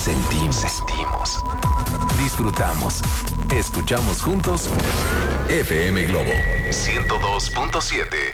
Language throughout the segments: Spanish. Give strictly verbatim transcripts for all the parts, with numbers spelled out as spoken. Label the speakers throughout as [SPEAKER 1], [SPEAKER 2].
[SPEAKER 1] sentimos, sentimos, disfrutamos, escuchamos juntos F M Globo ciento dos punto siete.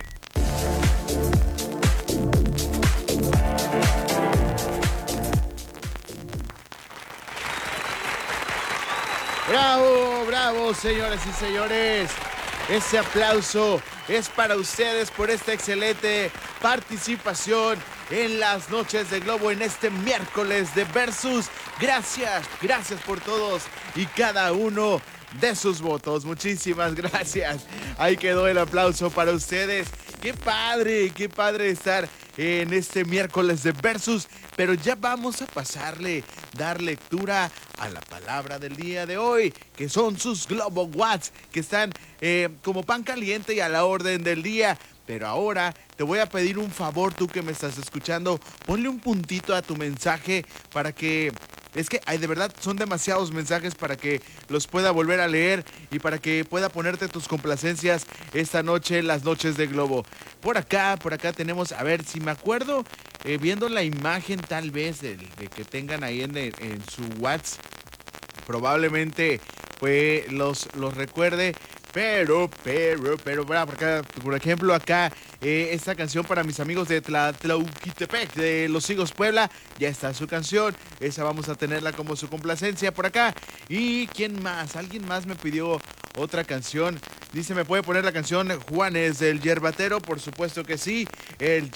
[SPEAKER 2] Bravo, bravo, señoras y señores. Ese aplauso es para ustedes por esta excelente participación en las noches de Globo en este miércoles de Versus. Gracias, gracias por todos y cada uno de sus votos. Muchísimas gracias. Ahí quedó el aplauso para ustedes. Qué padre, qué padre estar en este miércoles de Versus. Pero ya vamos a pasarle, dar lectura a la palabra del día de hoy, que son sus Globo Watts, que están eh, como pan caliente y a la orden del día. Pero ahora te voy a pedir un favor, tú que me estás escuchando, ponle un puntito a tu mensaje para que... Es que hay de verdad, son demasiados mensajes para que los pueda volver a leer y para que pueda ponerte tus complacencias esta noche en las noches de Globo. Por acá, por acá tenemos, a ver, si me acuerdo, eh, viendo la imagen tal vez de, de que tengan ahí en, el, en su WhatsApp, probablemente pues los, los recuerde. Pero, pero, pero, por acá, por ejemplo, acá, eh, esta canción para mis amigos de Tlatlauquitepec, de Los Higos Puebla, ya está su canción. Esa vamos a tenerla como su complacencia por acá. ¿Y quién más? Alguien más me pidió otra canción. Dice, ¿me puede poner la canción Juanes del Yerbatero? Por supuesto que sí, el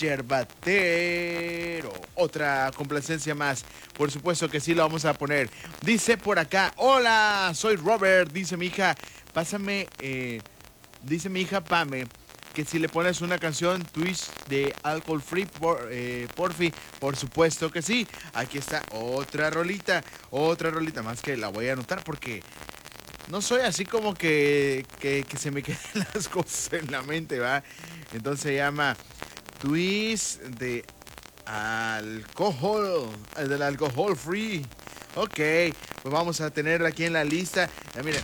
[SPEAKER 2] Yerbatero. Otra complacencia más, por supuesto que sí, la vamos a poner. Dice por acá, hola, soy Robert, dice mi hija. Pásame, eh, dice mi hija Pame, que si le pones una canción Twitch de Alcohol Free, por, eh, porfi, por supuesto que sí. Aquí está otra rolita, otra rolita más que la voy a anotar porque no soy así como que, que, que se me queden las cosas en la mente, ¿va? Entonces se llama Twist de alcohol, del Alcohol Free. Ok, pues vamos a tenerla aquí en la lista. Ya miren.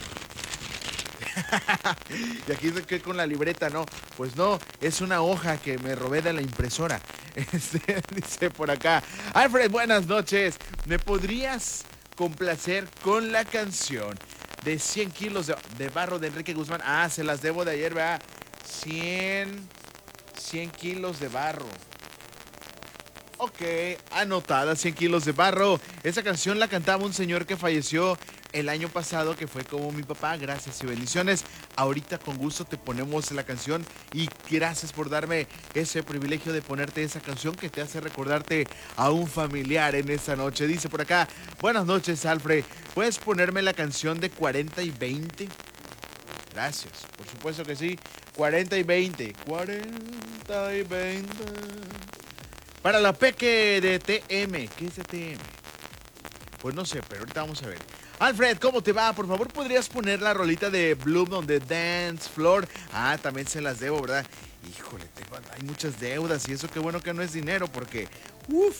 [SPEAKER 2] Y aquí que con la libreta, no, pues no, es una hoja que me robé de la impresora. Este, dice por acá, Alfred, buenas noches, ¿me podrías complacer con la canción de cien kilos de, de barro de Enrique Guzmán? Ah, se las debo de ayer, ¿verdad? cien, cien kilos de barro. Ok, anotada, cien kilos de barro. Esa canción la cantaba un señor que falleció el año pasado, que fue como mi papá. Gracias y bendiciones. Ahorita con gusto te ponemos la canción y gracias por darme ese privilegio de ponerte esa canción que te hace recordarte a un familiar en esta noche. Dice por acá, buenas noches, Alfred, ¿puedes ponerme la canción de cuarenta y veinte? Gracias, por supuesto que sí. cuarenta y veinte. cuarenta y veinte. Para la Peque de T M. ¿Qué es de T M? Pues no sé, pero ahorita vamos a ver. Alfred, ¿cómo te va? Por favor, ¿podrías poner la rolita de Bloom on the Dance Floor? Ah, también se las debo, ¿verdad? Híjole, tengo, hay muchas deudas y eso qué bueno que no es dinero porque... Uf.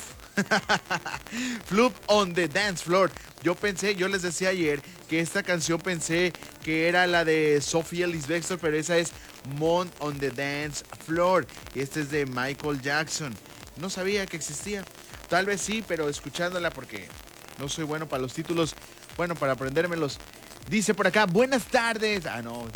[SPEAKER 2] Bloom on the Dance Floor. Yo pensé, yo les decía ayer que esta canción pensé que era la de Sophia Ellis-Bextor, pero esa es Mon on the Dance Floor. Y este es de Michael Jackson. No sabía que existía. Tal vez sí, pero escuchándola porque no soy bueno para los títulos. Bueno, para aprendérmelos. Dice por acá, buenas tardes. Ah, no.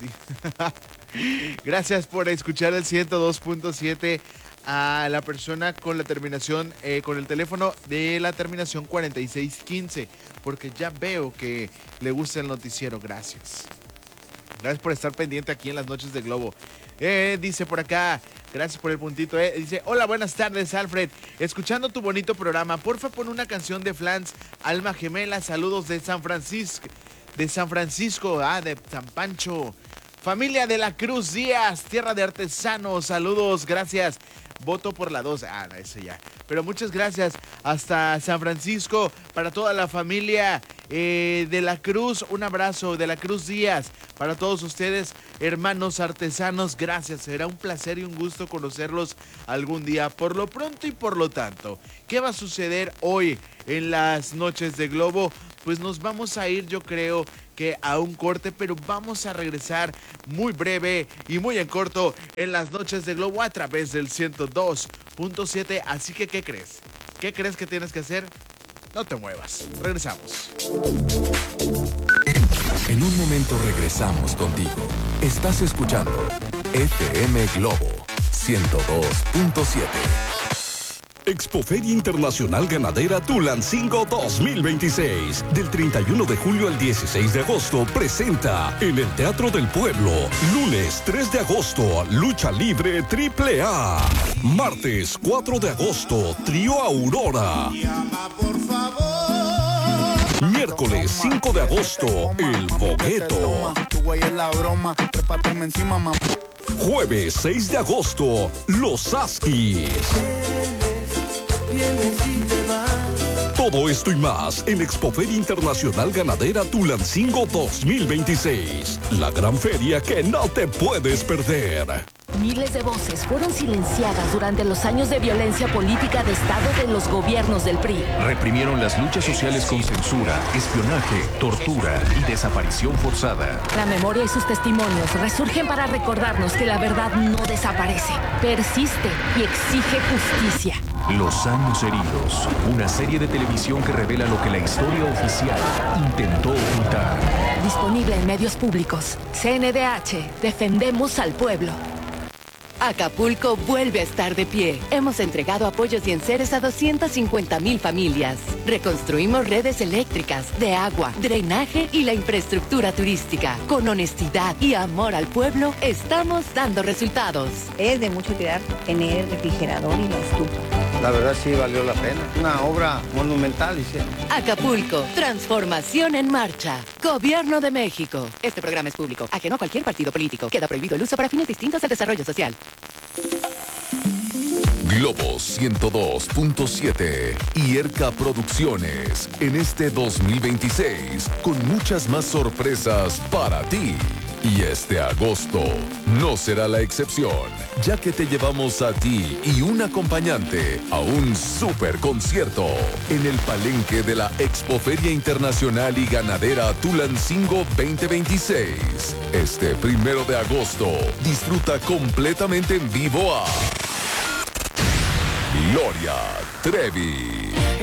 [SPEAKER 2] Sí. Gracias por escuchar el ciento dos punto siete a la persona con la terminación, eh, con el teléfono de la terminación cuarenta y seis quince. Porque ya veo que le gusta el noticiero. Gracias. Gracias por estar pendiente aquí en las noches de Globo. Eh, dice por acá, gracias por el puntito, eh. Dice, hola, buenas tardes, Alfred. Escuchando tu bonito programa, porfa pon una canción de Flans, Alma Gemela, saludos de San Francisco, de San Francisco, ah, de San Pancho. Familia de la Cruz Díaz, tierra de artesanos, saludos, gracias. Voto por la dos. Ah, ese ya. Pero muchas gracias hasta San Francisco para toda la familia eh, de la Cruz. Un abrazo de la Cruz Díaz para todos ustedes, hermanos artesanos. Gracias. Será un placer y un gusto conocerlos algún día. Por lo pronto y por lo tanto, ¿qué va a suceder hoy en las noches de Globo? Pues nos vamos a ir, yo creo que a un corte, pero vamos a regresar muy breve y muy en corto en las noches de Globo a través del ciento dos punto siete. Así que, ¿qué crees? ¿Qué crees que tienes que hacer? No te muevas. Regresamos.
[SPEAKER 1] En un momento regresamos contigo. Estás escuchando F M Globo ciento dos punto siete.
[SPEAKER 3] Expoferia Internacional Ganadera Tulancingo dos mil veintiséis. Del treinta y uno de julio al dieciséis de agosto presenta en el Teatro del Pueblo. Lunes tres de agosto, Lucha Libre Triple A. Martes cuatro de agosto, Trío Aurora. Miércoles cinco de agosto, El Bogueto. Jueves seis de agosto, Los Askis. Todo esto y más en Expoferia Internacional Ganadera Tulancingo dos mil veintiséis. La gran feria que no te puedes perder.
[SPEAKER 4] Miles de voces fueron silenciadas durante los años de violencia política de Estado de los gobiernos del P R I.
[SPEAKER 1] Reprimieron las luchas sociales con censura, espionaje, tortura y desaparición forzada.
[SPEAKER 4] La memoria y sus testimonios resurgen para recordarnos que la verdad no desaparece, persiste y exige justicia.
[SPEAKER 1] Los años heridos, una serie de televisión que revela lo que la historia oficial intentó ocultar.
[SPEAKER 4] Disponible en medios públicos. C N D H, defendemos al pueblo.
[SPEAKER 5] Acapulco vuelve a estar de pie. Hemos entregado apoyos y enseres a doscientas cincuenta mil familias. Reconstruimos redes eléctricas, de agua, drenaje y la infraestructura turística. Con honestidad y amor al pueblo, estamos dando resultados.
[SPEAKER 6] Es de mucho cuidar tener el refrigerador y la estufa.
[SPEAKER 7] La verdad sí valió la pena. Una obra monumental, hice.
[SPEAKER 5] Acapulco, transformación en marcha. Gobierno de México. Este programa es público, ajeno a cualquier partido político. Queda prohibido el uso para fines distintos al desarrollo social.
[SPEAKER 1] Globo ciento dos punto siete y Erca Producciones en este dos mil veintiséis con muchas más sorpresas para ti. Y este agosto no será la excepción, ya que te llevamos a ti y un acompañante a un super concierto en el palenque de la Expoferia Internacional y Ganadera Tulancingo veinte veintiséis. Este primero de agosto, disfruta completamente en vivo a Gloria Trevi.